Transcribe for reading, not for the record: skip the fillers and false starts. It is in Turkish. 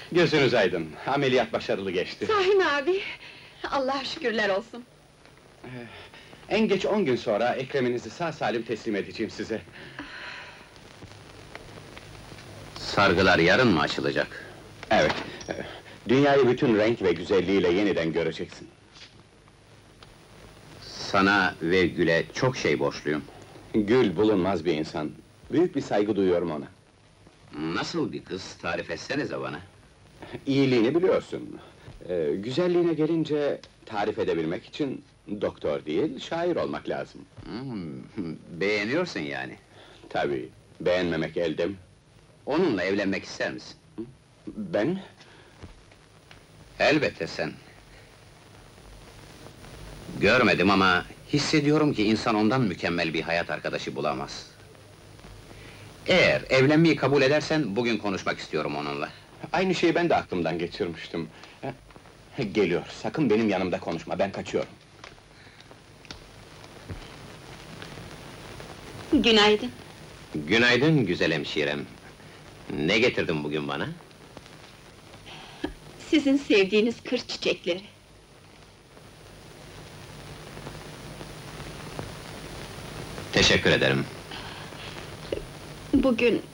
Gözünüz aydın, ameliyat başarılı geçti. Sahi mi abi? Allah'a şükürler olsun. En geç 10 gün sonra Ekrem'inizi sağ salim teslim edeceğim size. Sargılar yarın mı açılacak? Evet, dünyayı bütün renk ve güzelliğiyle yeniden göreceksin. Sana ve Gül'e çok şey borçluyum. Gül bulunmaz bir insan, büyük bir saygı duyuyorum ona. Nasıl bir kız, tarif etsenize bana. İyiliğini biliyorsun. Güzelliğine gelince, tarif edebilmek için doktor değil, şair olmak lazım. Beğeniyorsun yani. Tabii, beğenmemek elde mi? Onunla evlenmek ister misin? Ben? Elbette sen. Görmedim ama hissediyorum ki insan ondan mükemmel bir hayat arkadaşı bulamaz. Eğer evlenmeyi kabul edersen bugün konuşmak istiyorum onunla. Aynı şeyi ben de aklımdan geçirmiştim. Geliyor, sakın benim yanımda konuşma, ben kaçıyorum. Günaydın. Günaydın güzel hemşirem. Ne getirdin bugün bana? Sizin sevdiğiniz kır çiçekleri. Teşekkür ederim. Bugün